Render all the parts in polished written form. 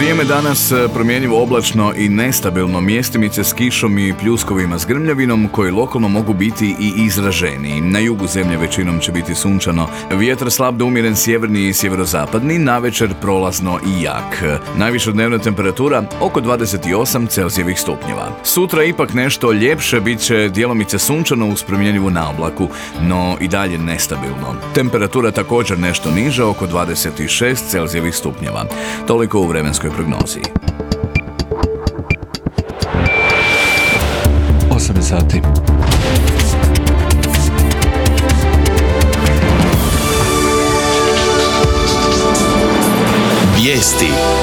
Vrijeme danas promjenjivo, oblačno i nestabilno, mjestimice s kišom i pljuskovima s grmljavinom koji lokalno mogu biti i izraženiji. Na jugu zemlje većinom će biti sunčano, vjetar slab do umjeren sjeverni i sjeverozapadni, navečer prolazno i jak. Najviša dnevna temperatura oko 28 Celzijevih stupnjeva. Sutra ipak nešto ljepše, bit će djelomice sunčano uz promjenjivu naoblaku, no i dalje nestabilno. Temperatura također nešto niža, oko 26 Celzijevih stupnjeva. Toliko u vremenskoj prognozi. 8 sati. Vijesti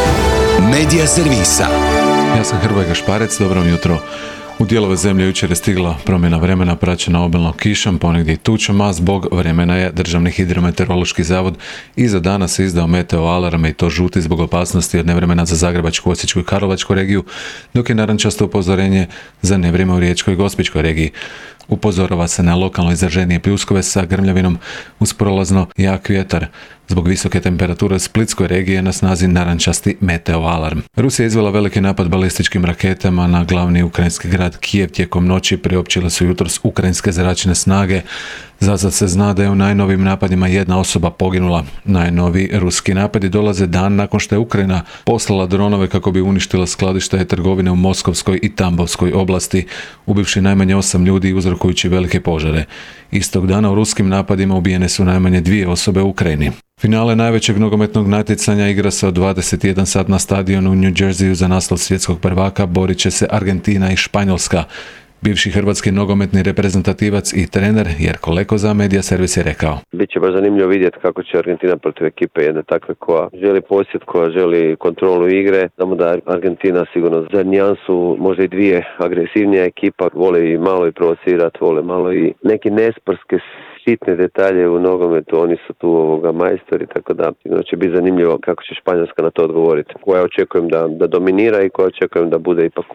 Medija servisa. Ja sam Hrvoje Gašparec, dobro jutro. U dijelove zemlje jučer je stigla promjena vremena praćena obilnom kišom, ponegdje i tučom, a zbog vremena je Državni hidrometeorološki zavod i za danas izdao meteo alarme, i to žuti zbog opasnosti od nevremena za Zagrebačku, Osječku i Karlovačku regiju, dok je narančasto upozorenje za nevrijeme u Riječkoj i Gospićkoj regiji. Upozorava se na lokalno izraženije pljuskove sa grmljavinom uz prolazno jak vjetar. Zbog visoke temperature u Splitskoj regiji je na snazi narančasti meteo alarm. Rusija je izvela veliki napad balističkim raketama na glavni ukrajinski grad Kijev tijekom noći, priopćile su jutros ukrajinske zračne snage. Zasad se zna da je u najnovijim napadima jedna osoba poginula. Najnoviji ruski napadi dolaze dan nakon što je Ukrajina poslala dronove kako bi uništila skladišta i trgovine u Moskovskoj i Tambovskoj oblasti, ubivši najmanje 8 ljudi i uzrokujući velike požare. Istog dana u ruskim napadima ubijene su najmanje 2 osobe u Ukrajini. Finale najvećeg nogometnog natjecanja igra se od 21 sat na stadionu u New Jerseyu za naslov svjetskog prvaka. Borit će se Argentina i Španjolska. Bivši hrvatski nogometni reprezentativac i trener Jerko Leko za Medija servis je rekao: Biće baš zanimljivo vidjeti kako će Argentina protiv ekipe jedne takve koja želi posjed, koja želi kontrolu igre. Znamo da Argentina sigurno za nijansu, možda i 2 agresivnija ekipa, vole i malo i provocirati, vole malo i neki nesporske sitne detalje u nogometu, oni su tu majstori, tako da će biti zanimljivo kako će Španjolska na to odgovoriti. Koja očekujem da dominira i koja očekujem da bude ipak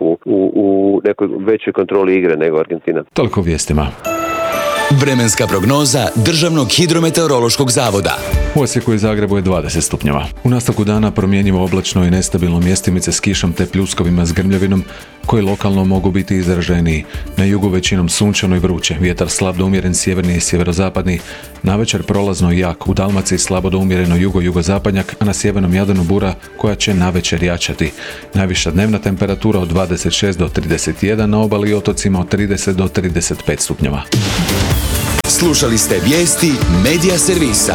u nekoj većoj kontroli igre nego Argentina. Toliko u vijestima. Vremenska prognoza Državnog hidrometeorološkog zavoda. U Osijeku i Zagrebu je 20 stupnjeva. U nastavku dana promjenjivo, oblačno i nestabilno, mjestimice s kišom te pljuskovima s grmljavinom koji lokalno mogu biti izraženiji. Na jugu većinom sunčano i vruće, vjetar slab do umjeren sjeverni i sjeverozapadni, navečer prolazno i jak, u Dalmaciji slabo do umjereno jugozapadnjak, a na sjevernom Jadranu bura koja će navečer jačati. Najviša dnevna temperatura od 26 do 31, na obali i otocima od 30 do 35 stupnjeva. Slušali ste vijesti Medija servisa.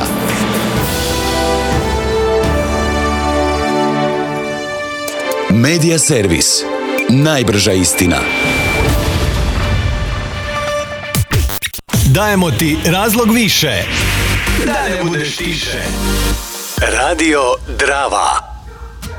Medija servis. Najbrža istina. Dajemo ti razlog više da ne budeš tiše. Radio Drava.